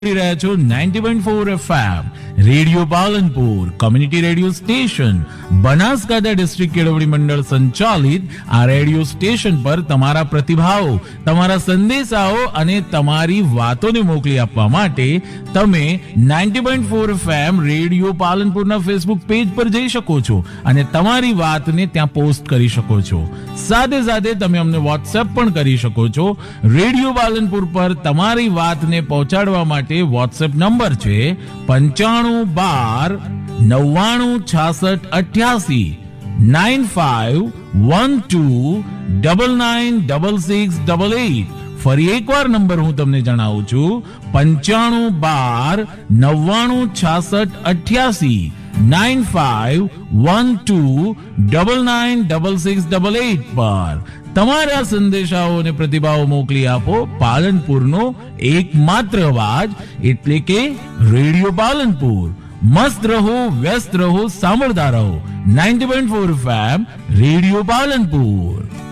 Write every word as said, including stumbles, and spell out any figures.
રહ્યા છો ninety point four FM radio Palanpur community radio station Banaskantha district કેળવણી મંડળ સંચાલિત આ રેડિયો સ્ટેશન પર તમારા પ્રતિભાવો, તમારા સંદેશાઓ અને તમારી વાતોને મોકલી આપવા માટે તમે ninety point four FM radio પાલનપુરના Facebook page પર જઈ શકો છો અને તમારી વાતને ત્યાં પોસ્ટ કરી શકો છો. સાથે સાથે તમે અમને વોટ્સએપ પણ કરી શકો છો. રેડિયો પાલનપુર પર તમારી વાતને પહોંચાડવા માટે વોટ્સએપ નંબર છે પંચાણું બાર નવ્વાણું છાસઠ અઠ્યાસી nine five one two double nine double six double eight. ફરી એકવાર નંબર હું તમને જણાવું છું પંચાણું બાર નવ્વાણું છાસઠ અઠ્યાસી nine five one two double nine double six double eight પર તમારા સંદેશાઓ અને પ્રતિભાવો મોકલી આપો. પાલનપુરનો એકમાત્ર અવાજ એટલે કે રેડિયો પાલનપુર. મસ્ત રહો, વ્યસ્ત રહો, સાંભળતા રહો ninety point four FM radio Palanpur.